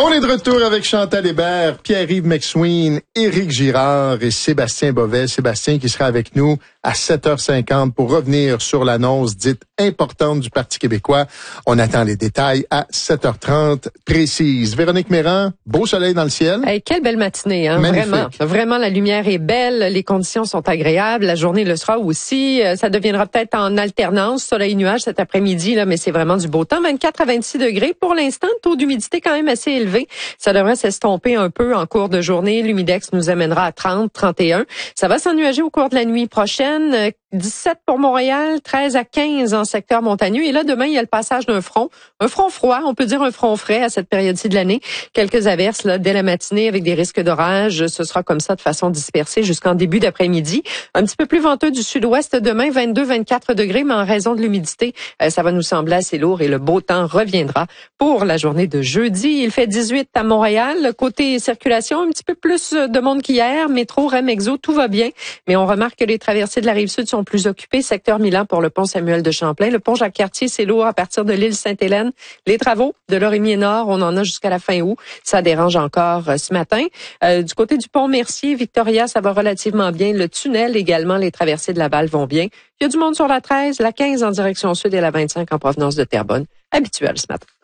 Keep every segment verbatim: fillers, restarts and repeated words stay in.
On est de retour avec Chantal Hébert, Pierre-Yves McSween, Éric Girard et Sébastien Bovet. Sébastien qui sera avec nous à sept heures cinquante pour revenir sur l'annonce dite importante du Parti québécois. On attend les détails à sept heures trente précise. Véronique Méran, beau soleil dans le ciel. Hey, quelle belle matinée, hein? Magnifique. Vraiment. Vraiment, la lumière est belle, les conditions sont agréables, la journée le sera aussi. Ça deviendra peut-être en alternance, soleil-nuage cet après-midi, là, mais c'est vraiment du beau temps. vingt-quatre à vingt-six degrés pour l'instant, taux d'humidité quand même assez élevé. Ça devrait s'estomper un peu en cours de journée. L'humidex nous amènera à trente, trente et un. Ça va s'ennuager au cours de la nuit prochaine. dix-sept pour Montréal, treize à quinze en secteur montagneux. Et là, demain, il y a le passage d'un front. Un front froid, on peut dire un front frais à cette période-ci de l'année. Quelques averses là dès la matinée avec des risques d'orage. Ce sera comme ça de façon dispersée jusqu'en début d'après-midi. Un petit peu plus venteux du sud-ouest demain, vingt-deux, vingt-quatre degrés, mais en raison de l'humidité, euh, ça va nous sembler assez lourd et le beau temps reviendra pour la journée de jeudi. Il fait dix-huit à Montréal. Côté circulation, un petit peu plus de monde qu'hier. Métro, R E M, Exo, tout va bien. Mais on remarque que les traversées de la Rive-Sud sont plus occupées. Secteur Milan pour le pont Samuel de Champlain. Le pont Jacques-Cartier, c'est lourd à partir de l'île Sainte-Hélène. Les travaux de Lorimier-Nord, on en a jusqu'à la fin août. Ça dérange encore euh, ce matin. Euh, du côté du pont Mercier, Victoria, ça va relativement bien. Le tunnel également, les traversées de Laval vont bien. Il y a du monde sur la treize, la quinze en direction sud et la vingt-cinq en provenance de Terrebonne. Habituel ce matin.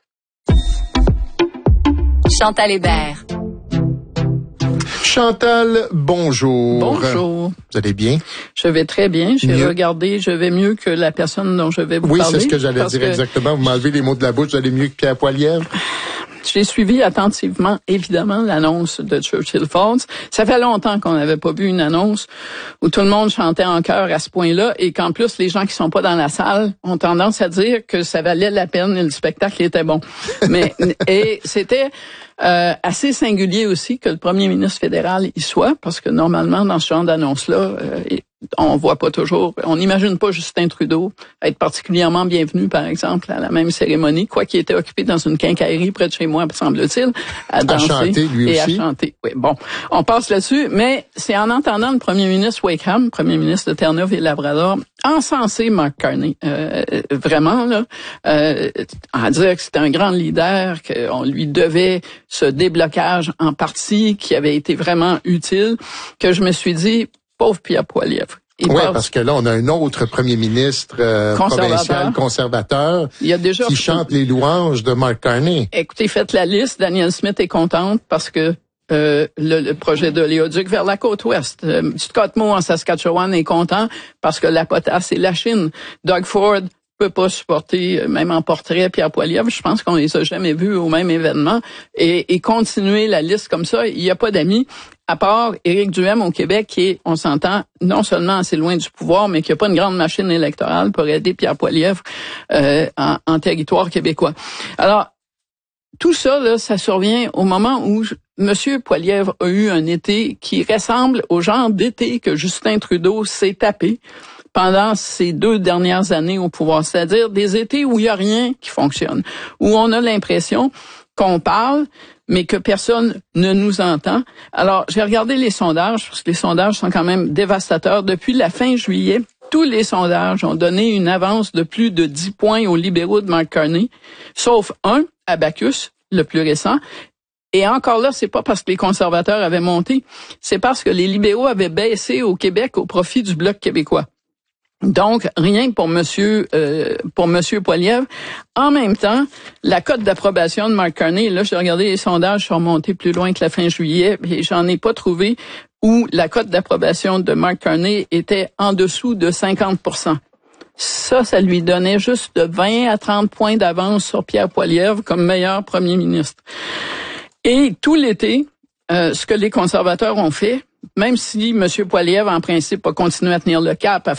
Chantal Hébert. Chantal, bonjour. Bonjour. Vous allez bien? Je vais très bien. J'ai Mieux. regardé, je vais mieux que la personne dont je vais vous Oui, parler. c'est ce que j'allais dire que exactement. Vous m'enlevez les mots de la bouche, vous allez mieux que Pierre Poilievre. J'ai suivi attentivement, évidemment, l'annonce de Churchill Falls. Ça fait longtemps qu'on n'avait pas vu une annonce où tout le monde chantait en chœur à ce point-là et qu'en plus, les gens qui sont pas dans la salle ont tendance à dire que ça valait la peine et le spectacle était bon. Mais et c'était euh, assez singulier aussi que le premier ministre fédéral y soit, parce que normalement, dans ce genre d'annonce-là, euh, on voit pas toujours, on n'imagine pas Justin Trudeau être particulièrement bienvenu, par exemple, à la même cérémonie, quoi qu'il était occupé dans une quincaillerie près de chez moi, semble-t-il, à danser à chanter, lui et aussi. à chanter. Oui, bon, on passe là-dessus, mais c'est en entendant le premier ministre Wakeham, premier ministre de Terre-Neuve et Labrador, encenser Mark Carney, euh, vraiment, là, euh, à dire que c'était un grand leader, qu'on lui devait ce déblocage en partie qui avait été vraiment utile, que je me suis dit, pauvre Pierre Poilievre. Oui, passe... parce que là, on a un autre premier ministre euh, provincial conservateur Il y a déjà qui chante les louanges de Mark Carney. Écoutez, faites la liste. Danielle Smith est contente parce que euh, le, le projet de Léoduc vers la côte ouest. Euh, Scott Moe en Saskatchewan est content parce que la potasse et la Chine. Doug Ford peut pas supporter, même en portrait, Pierre Poilievre. Je pense qu'on les a jamais vus au même événement. Et, et continuer la liste comme ça, il n'y a pas d'amis, à part Éric Duhem au Québec, qui est, on s'entend, non seulement assez loin du pouvoir, mais qui n'a pas une grande machine électorale pour aider Pierre Poilievre euh, en, en territoire québécois. Alors, tout ça, là, ça survient au moment où je, M. Poilievre a eu un été qui ressemble au genre d'été que Justin Trudeau s'est tapé pendant ces deux dernières années au pouvoir, c'est-à-dire des étés où il n'y a rien qui fonctionne, où on a l'impression qu'on parle, mais que personne ne nous entend. Alors, j'ai regardé les sondages, parce que les sondages sont quand même dévastateurs. Depuis la fin juillet, tous les sondages ont donné une avance de plus de dix points aux libéraux de Mark Carney, sauf un, Abacus, le plus récent. Et encore là, c'est pas parce que les conservateurs avaient monté, c'est parce que les libéraux avaient baissé au Québec au profit du Bloc québécois. Donc, rien que pour monsieur euh, pour monsieur Poilievre. En même temps, la cote d'approbation de Mark Carney, là, j'ai regardé les sondages sont montés plus loin que la fin juillet, et j'en ai pas trouvé où la cote d'approbation de Mark Carney était en dessous de cinquante pour cent. Ça, ça lui donnait juste de vingt à trente points d'avance sur Pierre Poilievre comme meilleur premier ministre. Et tout l'été, euh, ce que les conservateurs ont fait, même si M. Poilievre, en principe, a continué à tenir le cap, à